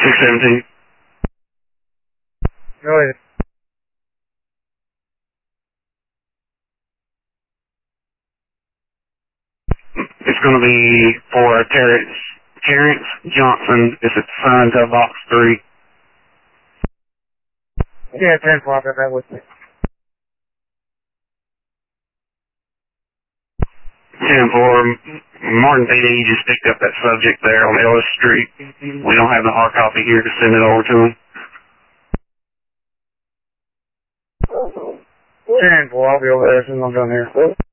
617. Go ahead. It's going to be for Terrence Johnson. It's assigned to box 3. Yeah, 10-4, I've got that with me. 10-4. Martin PD just picked up that subject there on Ellis Street. We don't have the hard copy here to send it over to him. 10-4, I'll be over there as soon as I'm done here.